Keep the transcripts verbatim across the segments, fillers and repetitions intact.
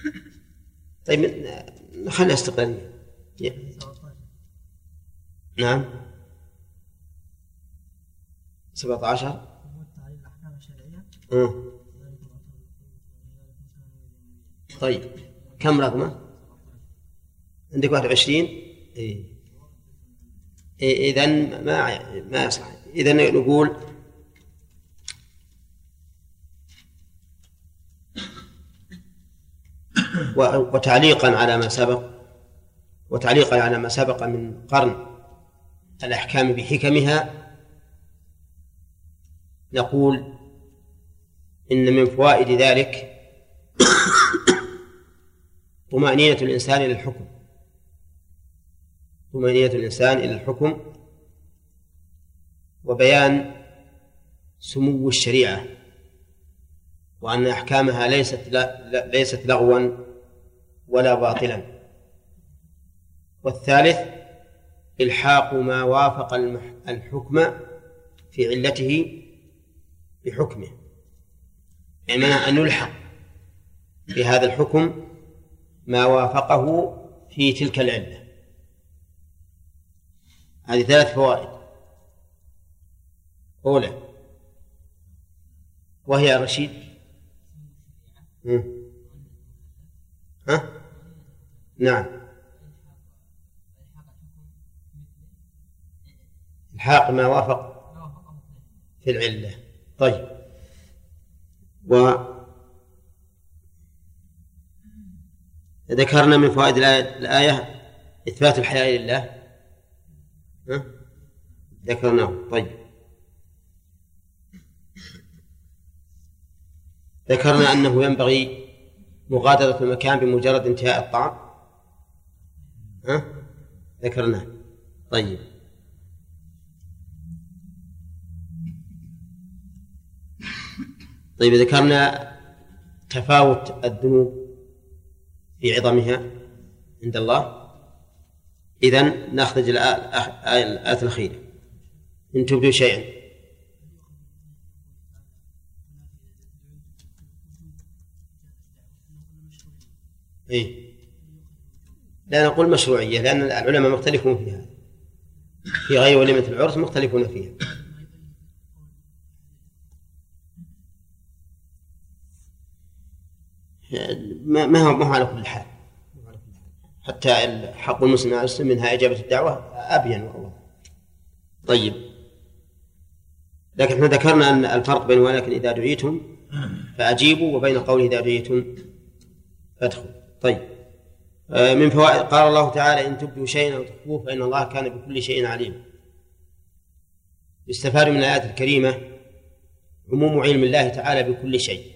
طيب خلينا استقلالية. نعم سبعة عشر. أه. طيب كم رقمه عندك؟ واحد وعشرين. إيه. إيه إذن ما ما يصلح. إذن نقول وتعليقا على ما سبق وتعليقا على ما سبق من قرن الأحكام بحكمها، نقول إن من فوائد ذلك طمأنينة الإنسان إلى الحكم طمأنينة الإنسان إلى الحكم وبيان سمو الشريعة، وأن أحكامها ليست ليست لغوا ولا باطلا. والثالث إلحاق ما وافق الحكم في علته بحكمه، يعني أن نلحق بهذا الحكم ما وافقه في تلك العلة. هذه ثلاث فوائد. أولى وهي رشيد. ها؟ نعم الحاق ما وافق في العلة. طيب وذكرنا من فوائد الآية إثبات الحياء لله. ها؟ ذكرناه. طيب ذكرنا أنه ينبغي مغادرة المكان بمجرد انتهاء الطعام. ها؟ ذكرناه. طيب طيب ذكرنا تفاوت الذنوب في عظمها عند الله. إذن نأخذ الآية الأخيرة إن تبدوا شيئا. إيه؟ لا نقول مشروعية، لأن العلماء مختلفون فيها، في غير وليمة العرس مختلفون فيها. ما هو ما هو على كل حال، حتى حق المسلم على المسلم منها إجابة الدعوة أبين والله. طيب لكن احنا ذكرنا أن الفرق بين ولكن إذا دعيتم فأجيبوا وبين قوله إذا دعيتم فادخلوا. طيب من فوائد قال الله تعالى إن تبدوا شيئا أو تخفوه فإن الله كان بكل شيء عليم. يستفاد من الآيات الكريمة عموم علم الله تعالى بكل شيء،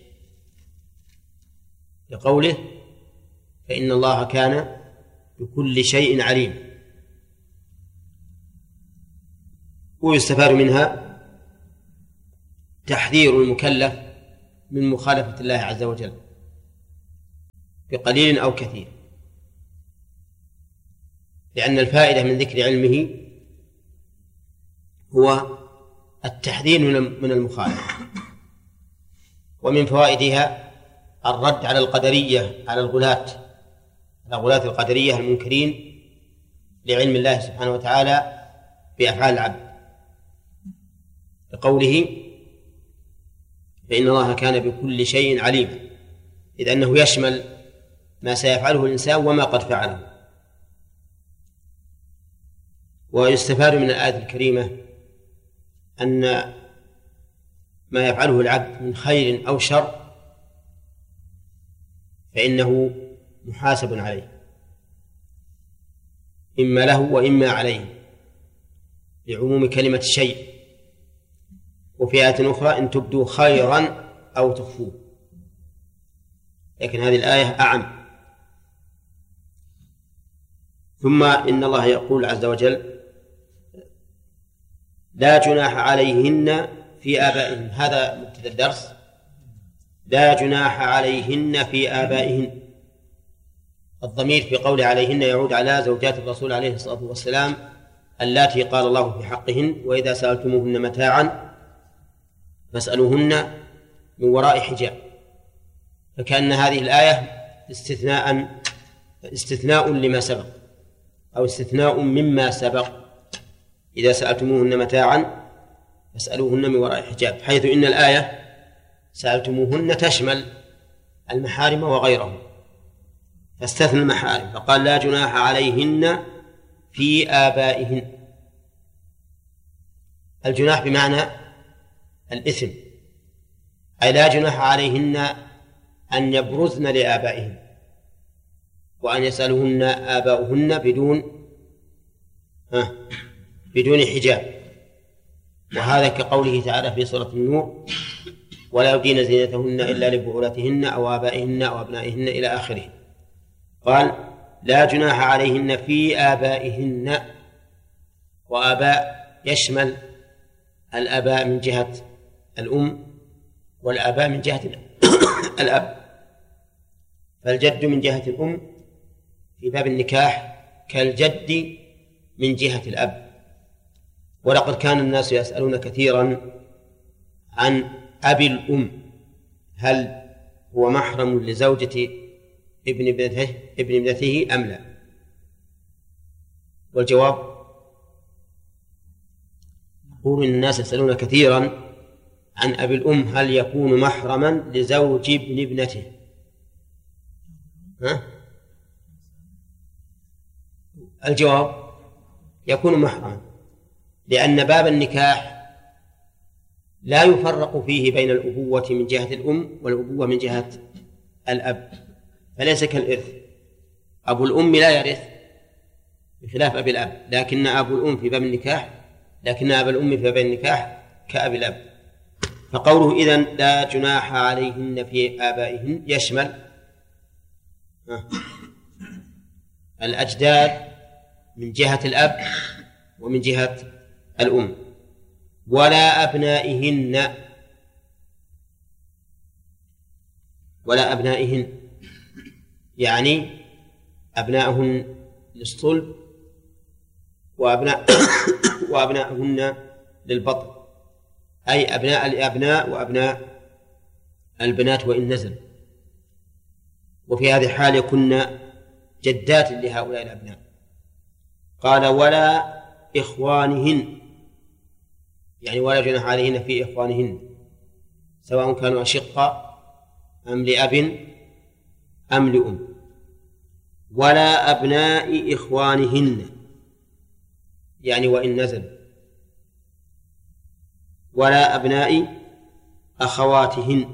لقوله فإن الله كان بكل شيء عليم. ويستفاد منها تحذير المكلف من مخالفة الله عز وجل بقليل أو كثير، لأن الفائدة من ذكر علمه هو التحذير من المخالفة. ومن فوائدها الرد على القدرية على الغلاة على غلاة القدرية المنكرين لعلم الله سبحانه وتعالى بأفعال العبد، بقوله فإن الله كان بكل شيء عليما، إذ أنه يشمل ما سيفعله الإنسان وما قد فعله. ويستفاد من الآية الكريمة أن ما يفعله العبد من خير أو شر فإنه محاسب عليه، إما له وإما عليه، لعموم كلمة الشيء. وفي آية أخرى إن تبدوا خيرا أو تخفوه، لكن هذه الآية أعم. ثم إن الله يقول عز وجل لا جناح عليهن في آبائهن، هذا مبتدأ الدرس، لا جناح عليهن في آبائهن. الضمير في قول عليهن يعود على زوجات الرسول عليه الصلاة والسلام اللاتي قال الله في حقهن وإذا سألتموهن متاعا فاسألوهن من وراء حجاب. فكأن هذه الآية استثناء استثناء لما سبق أو استثناء مما سبق. إذا سألتموهن متاعا فاسألوهن من وراء حجاب، حيث إن الآية سألتموهن تشمل المحارم وغيرهم، فاستثنى المحارم فقال لا جناح عليهن في آبائهن. الجناح بمعنى الإثم، أي لا جناح عليهن أن يبرزن لآبائهن وأن يسألهن آباؤهن بدون آه بدون حجاب. وهذا كقوله تعالى في سورة النور ولا يبدين زينتهن إلا لبعولتهن أو آبائهن أو أبنائهن إلى آخره. قال لا جناح عليهن في آبائهن، وآباء يشمل الآباء من جهة الأم والآباء من جهة الأب. فالجد من جهة الأم في باب النكاح كالجد من جهة الأب. ولقد كان الناس يسألون كثيرا عن أبي الأم، هل هو محرم لزوجة ابن ابنته ابن ابنته أم لا؟ والجواب يقول إن الناس يسألون كثيرا عن أبي الأم هل يكون محرما لزوج ابن ابنته. ها؟ الجواب يكون محرما، لأن باب النكاح لا يفرق فيه بين الأبوة من جهة الأم والأبوة من جهة الأب، فليس كالإرث. أبو الأم لا يرث بخلاف أبي الأب، لكن أبو الأم في باب النكاح لكن أبا الأم في باب النكاح كأبي الأب. فقوله إذن لا جناح عليهن في آبائهن يشمل الأجداد من جهة الأب ومن جهة الأم. ولا أبنائهن ولا أبنائهن يعني أبنائهن للصلب وأبناء وأبنائهن للبطن، أي أبناء الأبناء وأبناء البنات وإن نزل. وفي هذه الحال يكون جدات لهؤلاء الأبناء. قال ولا إخوانهن يعني ولا جناح عليهن في إخوانهن سواء كانوا أشقاء أم لأب أم لأم. ولا أبناء إخوانهن يعني وإن نزل. ولا أبناء أخواتهن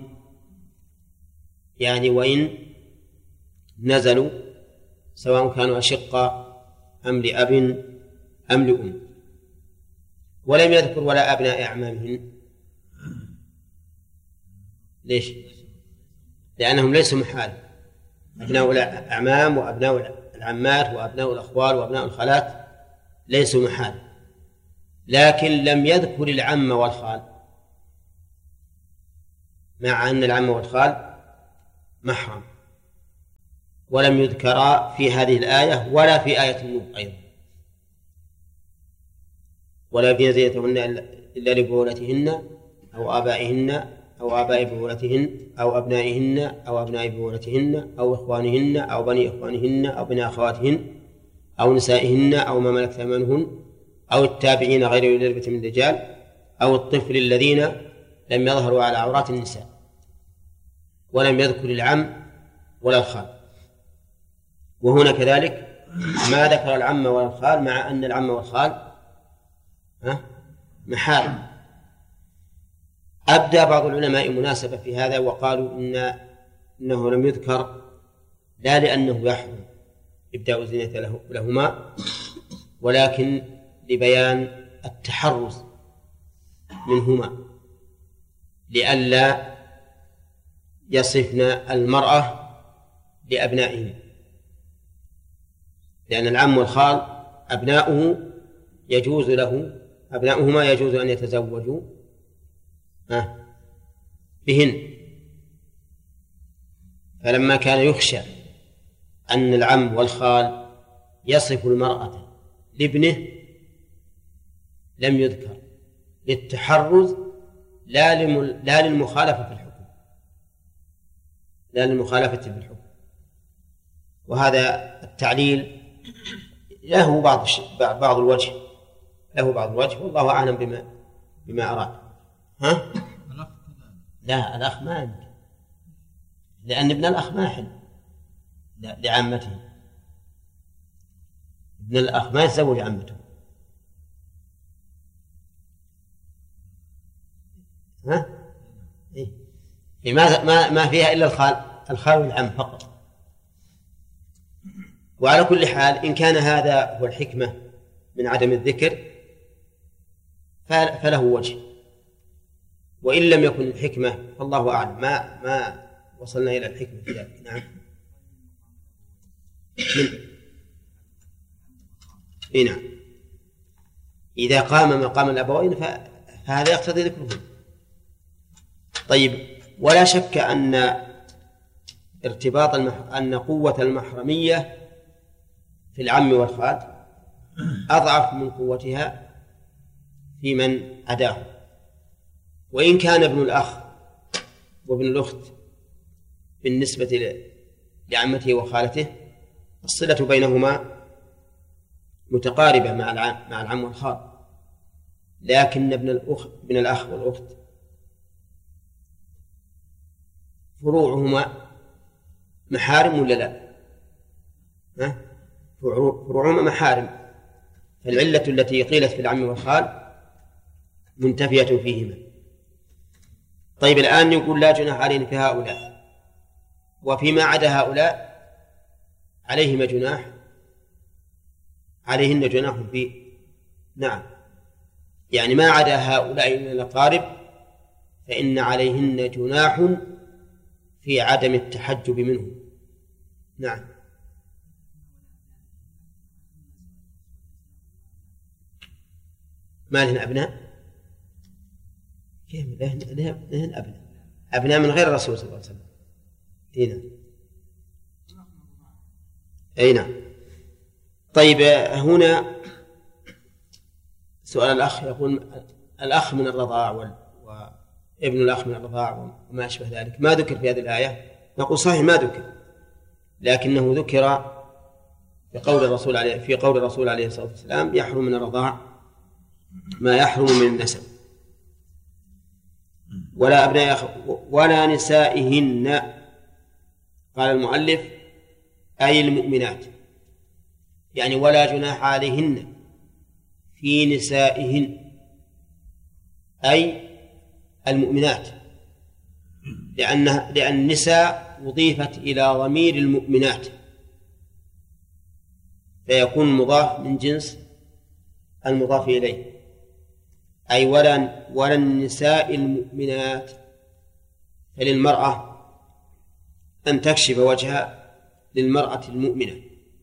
يعني وإن نزلوا سواء كانوا أشقاء أم لأب أم لأم. ولم يذكر ولا أبناء أعمامهن. ليش؟ لأنهم ليسوا محال، أبناء الأعمام وأبناء العمات وأبناء الأخوال وأبناء الخالات ليسوا محال، لكن لم يذكر العم والخال، مع أن العم والخال محرم، ولم يذكرا في هذه الآية ولا في آية النور أيضا. ولا يبدين زينتهن إلا لبعولتهن أو آبائهن أو آباء بعولتهن أو أبنائهن أو أبناء بعولتهن أو إخوانهن أو بني إخوانهن أو بني أخواتهن أو نسائهن أو ما ملكت أيمانهن أو التابعين غير أولي الإربة من الرجال أو الطفل الذين لم يظهروا على عورات النساء. ولم يذكر العم ولا الخال. وهنا كذلك ما ذكر العم ولا الخال، مع أن العم والخال محارم. أبدى بعض العلماء مناسبة في هذا وقالوا إن إنه لم يذكر لا لأنه يحرم إبداء الزينة له لهما، ولكن لبيان التحرز منهما لئلا يصفن المرأة لأبنائهم، لأن العم والخال أبناؤه يجوز له أبناؤهما يجوز أن يتزوجوا بهن. فلما كان يخشى أن العم والخال يصف المرأة لابنه لم يذكر للتحرز لا لا للمخالفة في الحكم لا للمخالفة في الحكم وهذا التعليل له بعض بعض الوجه له بعض الوجه والله أعلم بما بما أراد. ها؟ لا الأخ ما عندك، لأن ابن الأخ ما يحل لعمته، ابن الأخ ما يتزوج عمته. ها؟ إيه؟ ما ما ما فيها إلا الخال الخال والعم فقط. وعلى كل حال إن كان هذا هو الحكمة من عدم الذكر فله وجه، وإن لم يكن الحكمة فالله أعلم، ما ما وصلنا إلى الحكمة في ذلك. نعم. إيه نعم. إذا قام مقام الأبوين فهذا يقتضي ذكره. طيب، ولا شك أن ارتباط المح... أن قوة المحرمية في العم والخال أضعف من قوتها في من عداه. وإن كان ابن الأخ وابن الأخت بالنسبة لعمته وخالته الصلة بينهما متقاربة مع العم مع العم والخال، لكن ابن الأخ ابن الأخ والأخت فروعهما محارم ولا لا؟ ها؟ فروعهما محارم، فالعلة التي قيلت في العم والخال منتفية فيهما. طيب، الآن يقول لا جناح علينا في هؤلاء، وفيما عدا هؤلاء عليهما جناح، عليهن جناح في نعم، يعني ما عدا هؤلاء من الأقارب فإن عليهن جناح في عدم التحجب منه. نعم. ما لهن أبناء؟ كيف لهن, لهن أبناء؟ أبناء من غير الرسول صلى الله عليه وسلم. هنا أي نعم. طيب، هنا سؤال الأخ يقول الأخ من الرضاع وابن الأخ من الرضاع وما أشبه ذلك ما ذكر في هذه الآية. نقول صحيح ما ذكر، لكنه ذكر في قول الرسول عليه في قول الرسول عليه الصلاة والسلام يحرم من الرضاع ما يحرم من النسب. ولا أبناء ولا نسائهن، قال المؤلف أي المؤمنات، يعني ولا جناح عليهن في نسائهن أي المؤمنات، لأن لأن النساء أضيفت إلى ضمير المؤمنات فيكون مضاف من جنس المضاف إليه، أي ولا ولا النساء المؤمنات، فللمرأة أن تكشف وجهها للمرأة المؤمنة،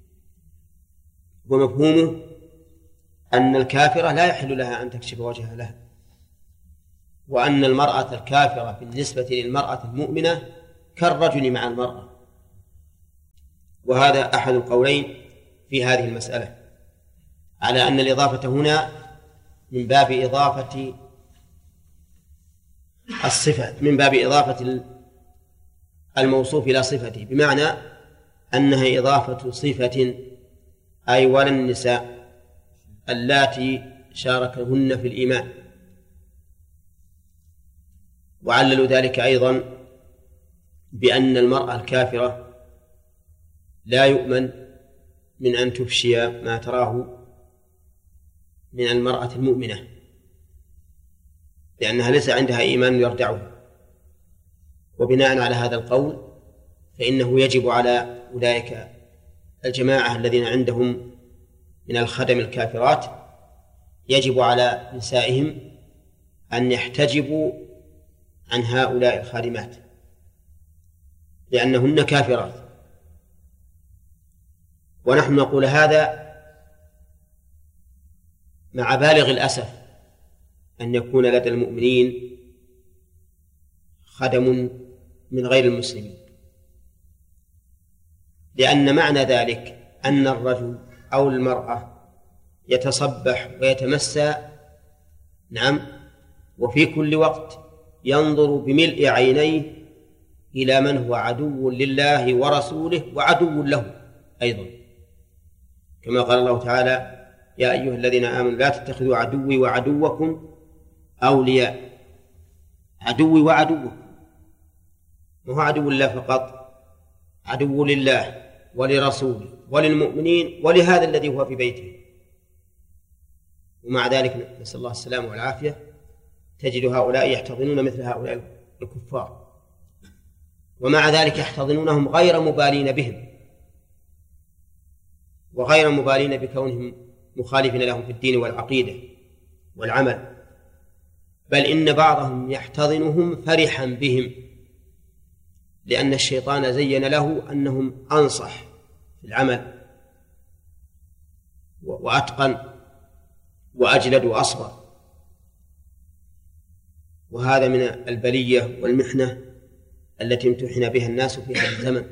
ومفهومه أن الكافرة لا يحل لها أن تكشف وجهها لها، وأن المرأة الكافرة بالنسبة للمرأة المؤمنة كالرجل مع المرأة. وهذا أحد القولين في هذه المسألة، على أن الإضافة هنا من باب إضافة الصفة، من باب إضافة الموصوف إلى صفته، بمعنى أنها إضافة صفة، أي ولا النساء اللاتي شاركهن في الإيمان. وعللوا ذلك أيضا بأن المرأة الكافرة لا يؤمن من أن تفشي ما تراه من المرأة المؤمنة، لأنها ليس عندها إيمان يردعها. وبناء على هذا القول فإنه يجب على أولئك الجماعة الذين عندهم من الخدم الكافرات، يجب على نسائهم أن يحتجبوا عن هؤلاء الخادمات لأنهن كافرات. ونحن نقول هذا مع بالغ الأسف أن يكون لدى المؤمنين خدم من غير المسلمين، لأن معنى ذلك أن الرجل أو المرأة يتصبح ويتمسى نعم وفي كل وقت ينظر بملء عينيه إلى من هو عدو لله ورسوله وعدو له، أيضا، كما قال الله تعالى: يا أيها الذين آمنوا لا تتخذوا عدوي وعدوكم أولياء. عدوي وعدوكم، ما هو عدو الله فقط، عدو لله ولرسوله وللمؤمنين ولهذا الذي هو في بيته. ومع ذلك نسأل الله السلامة والعافية تجد هؤلاء يحتضنون مثل هؤلاء الكفار، ومع ذلك يحتضنونهم غير مبالين بهم وغير مبالين بكونهم مخالفين لهم في الدين والعقيدة والعمل، بل إن بعضهم يحتضنهم فرحا بهم، لأن الشيطان زين له أنهم أنصح في العمل وأتقن وأجلد وأصبر. وهذا من البلية والمحنة التي امتحن بها الناس في هذا الزمن،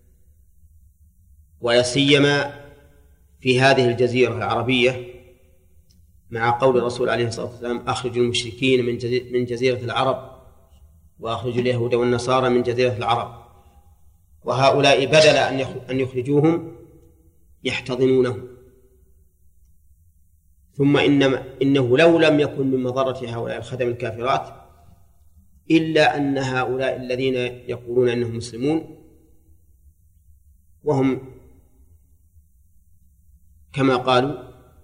ويسيما في هذه الجزيرة العربية، مع قول الرسول عليه الصلاة والسلام: أخرجوا المشركين من جزيرة العرب وأخرجوا اليهود والنصارى من جزيرة العرب. وهؤلاء بدل أن يخرجوهم يحتضنونهم. ثم إنما إنه لو لم يكن من مضرة هؤلاء الخدم الكافرات إلا أن هؤلاء الذين يقولون أنهم مسلمون وهم كما قالوا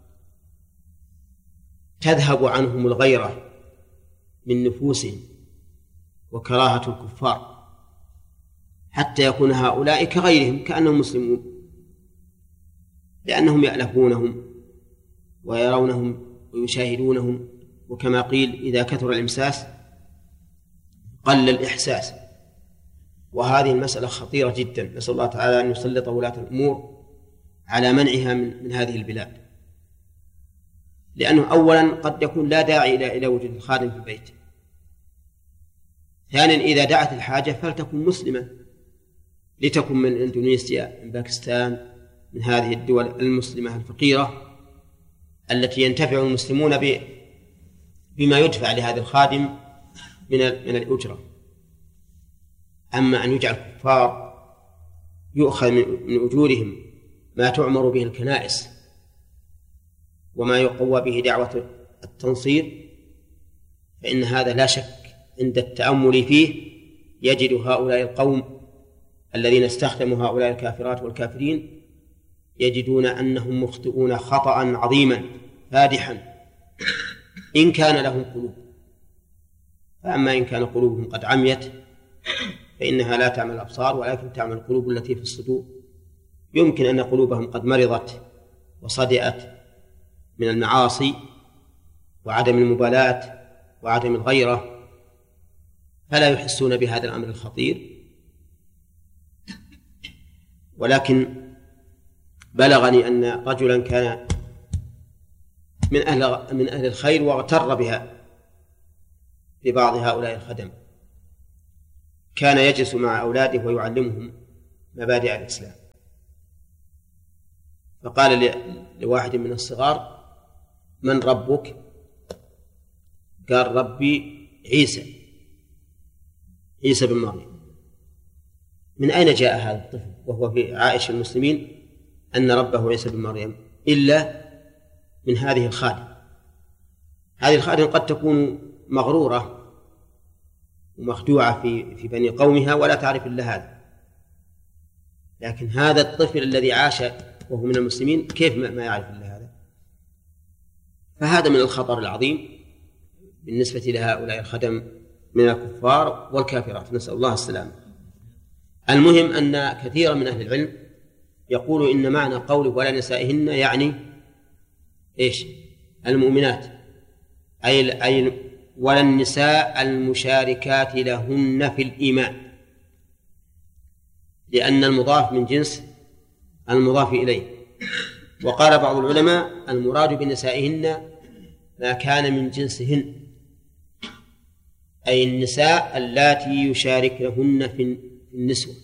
تذهب عنهم الغيرة من نفوسهم وكراهة الكفار، حتى يكون هؤلاء كغيرهم كأنهم مسلمون، لأنهم يألفونهم ويرونهم ويشاهدونهم. وكما قيل: إذا كثر الإمساس قل الإحساس. وهذه المسألة خطيرة جدا، نسأل الله تعالى أن يسلط ولاة الأمور على منعها من, من هذه البلاد، لأنه أولا قد يكون لا داعي إلى إلى وجود الخادم في البيت. ثانيا إذا دعت الحاجة فلتكن مسلمة، لتكن من إندونيسيا، من باكستان، من هذه الدول المسلمة الفقيرة التي ينتفع المسلمون بما يدفع لهذا الخادم من من الأجرة. أما أن يجعل كفار يؤخذ من أجورهم ما تعمر به الكنائس وما يقوى به دعوة التنصير، فإن هذا لا شك عند التأمل فيه يجد هؤلاء القوم الذين استخدموا هؤلاء الكافرات والكافرين يجدون أنهم مخطئون خطأ عظيما فادحا إن كان لهم قلوب. فأما إن كان قلوبهم قد عميت فإنها لا تعمل الأبصار ولكن تعمل القلوب التي في الصدور. يمكن أن قلوبهم قد مرضت وصدئت من المعاصي وعدم المبالاة وعدم الغيرة، فلا يحسون بهذا الأمر الخطير. ولكن بلغني أن رجلا كان من أهل من أهل الخير واغتر بها ببعض هؤلاء الخدم، كان يجلس مع أولاده ويعلمهم مبادئ الإسلام، فقال لواحد من الصغار: من ربك؟ قال: ربي عيسى عيسى بن مريم. من أين جاء هذا الطفل وهو في عائش المسلمين أن ربه عيسى بن مريم؟ إلا من هذه الخادم. هذه الخادم قد تكون مغرورة ومخدوعة في في بني قومها ولا تعرف إلا هذا، لكن هذا الطفل الذي عاش وهو من المسلمين كيف ما يعرف إلا هذا؟ فهذا من الخطر العظيم بالنسبة لهؤلاء الخدم من الكفار والكافرات، نسأل الله السلامة. المهم أن كثيرا من أهل العلم يقول إن معنى قوله ولا نسائهن يعني إيش؟ المؤمنات، أي أي ولا النساء المشاركات لهن في الإيمان، لأن المضاف من جنس المضاف إليه. وقال بعض العلماء المراد بنسائهن ما كان من جنسهن، أي النساء اللاتي يشاركهن في النسوة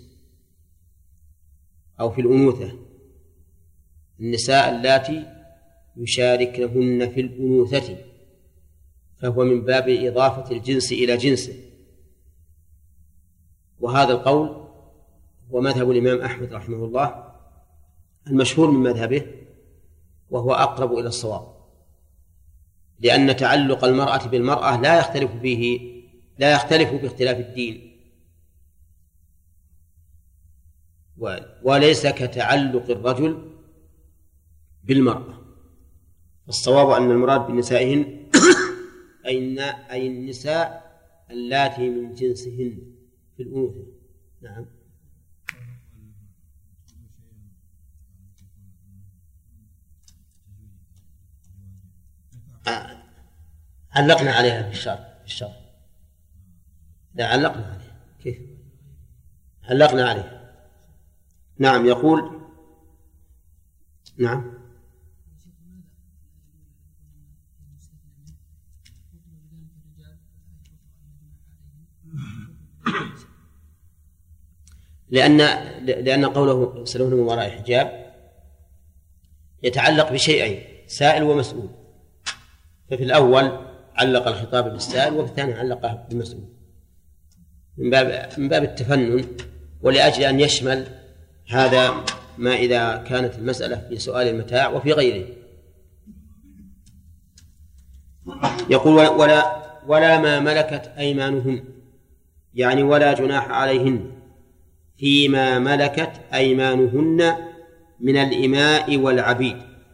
أو في الأنوثة، النساء اللاتي يشاركهن في الأنوثة، فهو من باب إضافة الجنس إلى جنسه. وهذا القول هو مذهب الإمام أحمد رحمه الله المشهور من مذهبه وهو أقرب إلى الصواب، لأن تعلق المرأة بالمرأة لا يختلف فيه لا يختلف باختلاف الدين، وليس كتعلق الرجل بالمرأة. الصواب أن المراد بنسائهن أي النساء اللاتي من جنسهن في الأنوثة. نعم. علقنا عليها في الشرح في الشرح لا علقنا عليها. كيف علقنا عليها؟ نعم. يقول نعم لأن لأن قوله يسألون من وراء حجاب يتعلق بشيئين، سائل ومسؤول، ففي الأول علق الخطاب بالسائل وفي الثاني علقه بالمسؤول من باب من باب التفنن، ولأجل أن يشمل هذا ما إذا كانت المسألة في سؤال المتاع وفي غيره. يقول ولا ولا ما ملكت أيمانهن، يعني ولا جناح عليهن فيما ملكت أيمانهن من الإماء والعبيد.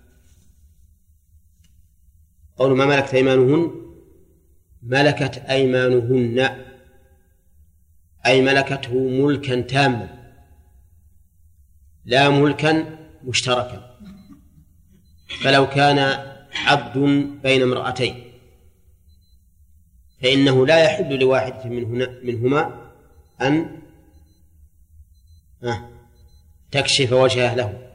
قول ما ملكت أيمانهن، ملكت أيمانهن أي ملكته ملكا تاما لا ملكا مشتركا. فلو كان عبد بين امرأتين فإنه لا يحل لواحدة منهما أن تكشف وجهه له،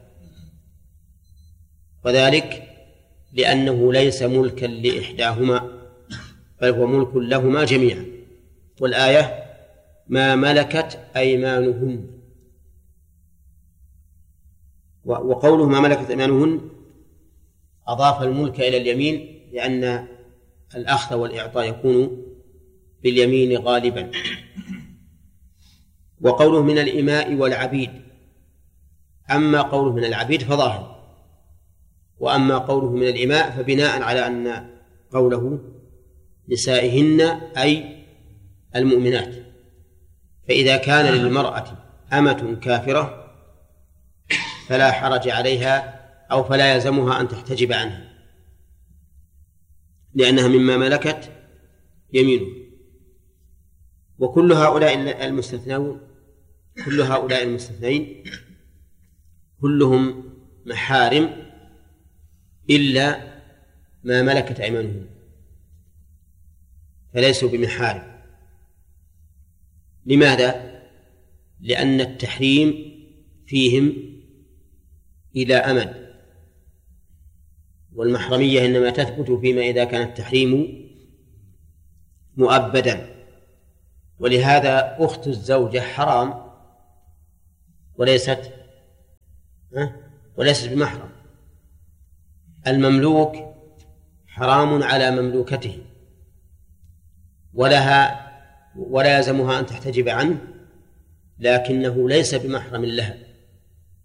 وذلك لأنه ليس ملكا لإحداهما بل هو ملك لهما جميعا. والآية ما ملكت أيمانهن، وقوله ما ملكت أيمانهن أضاف الملك إلى اليمين لأن الأخذ والإعطاء يكون باليمين غالبا. وقوله من الإماء والعبيد، أما قوله من العبيد فظاهر، وأما قوله من الإماء فبناء على أن قوله نسائهن أي المؤمنات، فإذا كان للمرأة أمة كافرة فلا حرج عليها أو فلا يلزمها أن تحتجب عنها لأنها مما ملكت يمينه. وكل هؤلاء المستثنون كل هؤلاء المستثنين كلهم محارم إلا ما ملكت أيمانهم، فليسوا بمحارم. لماذا؟ لأن التحريم فيهم إلى أمد، والمحرمية إنما تثبت فيما إذا كان التحريم مؤبدا. ولهذا أخت الزوجة حرام وليست وليست بمحرم. المملوك حرام على مملوكته ولها ولا يلزمها أن تحتجب عنه، لكنه ليس بمحرم لها.